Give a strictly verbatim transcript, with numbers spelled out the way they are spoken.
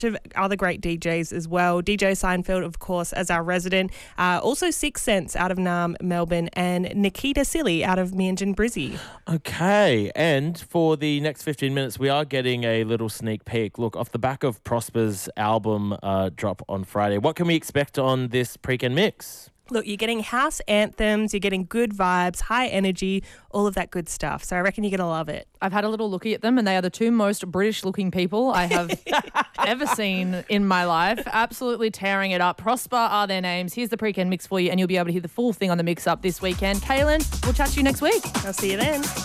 of other great D Js as well. D J Seinfeld, of course, as our resident. Uh, also Six Sense out of Naarm, Melbourne, and Nikita Silly out of Mianjin, Brizzy. Okay, and for the next fifteen minutes, we are getting a little sneak peek. Look, off the back of Prosper's album uh, drop on Friday, what can we expect on this Preken mix? Look, you're getting house anthems, you're getting good vibes, high energy, all of that good stuff. So I reckon you're going to love it. I've had a little looky at them and they are the two most British-looking people I have ever seen in my life. Absolutely tearing it up. Prosper are their names. Here's the Preken mix for you and you'll be able to hear the full thing on the mix-up this weekend. Kaylin, we'll chat to you next week. I'll see you then.